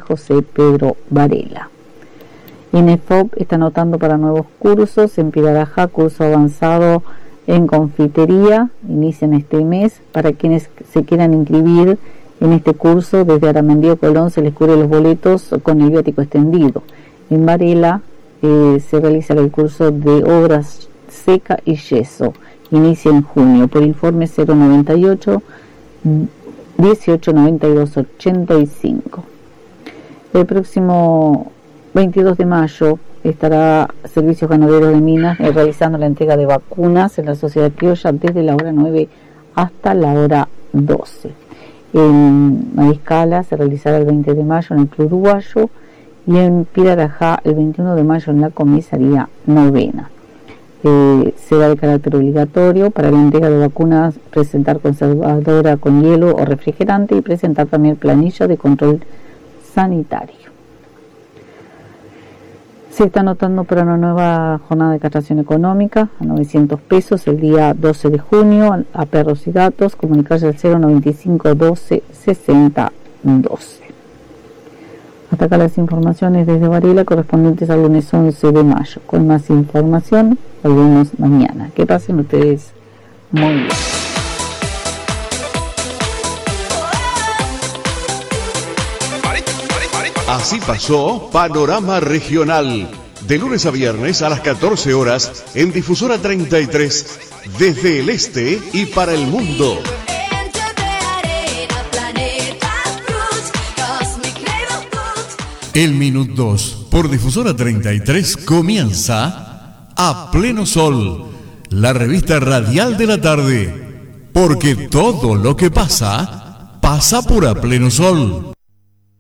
José Pedro Varela. INEFOP está anotando para nuevos cursos. En Pirarajá, curso avanzado en confitería, inician este mes. Para quienes se quieran inscribir en este curso, desde Aramendío Colón se les cubre los boletos con el viático extendido. En Varela se realiza el curso de obras seca y yeso, inicia en junio. Por informe 098 1892 85. El próximo 22 de mayo estará Servicios Ganaderos de Minas realizando la entrega de vacunas en la Sociedad Criolla desde la hora 9 hasta la hora 12. En Mariscala se realizará el 20 de mayo en el Club Uruguayo y en Pirarajá el 21 de mayo en la Comisaría Novena. Será de carácter obligatorio para la entrega de vacunas presentar conservadora con hielo o refrigerante y presentar también planilla de control sanitario. Se está anotando para una nueva jornada de castración económica a 900 pesos el día 12 de junio a perros y gatos. Comunicarse al 095 12 60 12. Hasta acá las informaciones desde Varela correspondientes al lunes 11 de mayo. Con más información, volvemos mañana. Que pasen ustedes muy bien. Así pasó Panorama Regional, de lunes a viernes a las 14 horas en Difusora 33, desde el este y para el mundo. El Minut 2 por Difusora 33 comienza A Pleno Sol, la revista radial de la tarde, porque todo lo que pasa, pasa por A Pleno Sol.